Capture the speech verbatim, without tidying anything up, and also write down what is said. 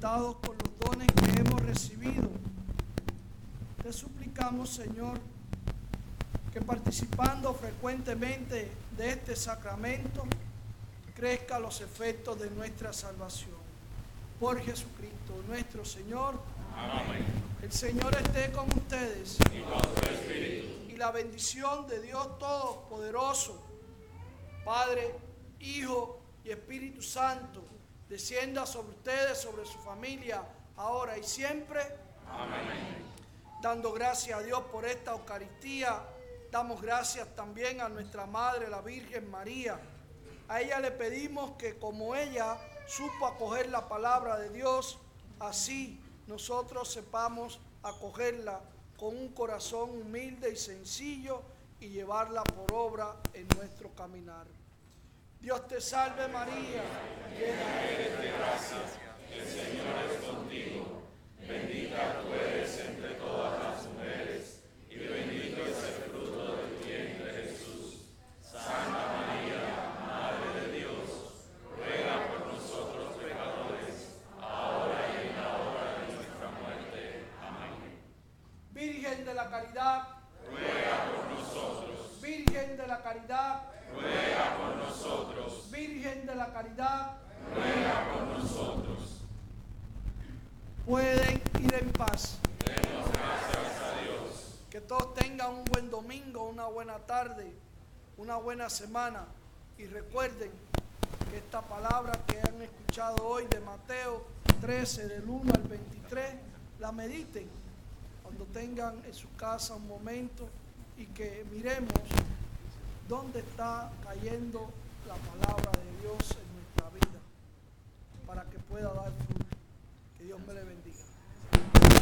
conectados con los dones que hemos recibido, te suplicamos, Señor, que participando frecuentemente de este sacramento, crezcan los efectos de nuestra salvación. Por Jesucristo, nuestro Señor. Amén. El Señor esté con ustedes. Y con tu espíritu. Y la bendición de Dios Todopoderoso, Padre, Hijo y Espíritu Santo, descienda sobre ustedes, sobre su familia, ahora y siempre. Amén. Dando gracias a Dios por esta Eucaristía, damos gracias también a nuestra Madre, la Virgen María. A ella le pedimos que como ella supo acoger la palabra de Dios, así nosotros sepamos acogerla con un corazón humilde y sencillo y llevarla por obra en nuestro caminar. Dios te salve María, llena eres de gracia, el Señor es contigo. Bendita tú eres entre todas las mujeres, y bendito es el fruto de tu vientre, Jesús. Santa María, Madre de Dios, ruega por nosotros pecadores, ahora y en la hora de nuestra muerte. Amén. Virgen de la Caridad, ruega por nosotros. Virgen de la Caridad, ruega por nosotros. Virgen de la Caridad, ruega por nosotros. Pueden ir en paz. Demos gracias a Dios. Que todos tengan un buen domingo, una buena tarde, una buena semana. Y recuerden que esta palabra que han escuchado hoy de Mateo trece, del uno al veintitrés, la mediten cuando tengan en su casa un momento y que miremos dónde está cayendo la palabra de Dios en nuestra vida.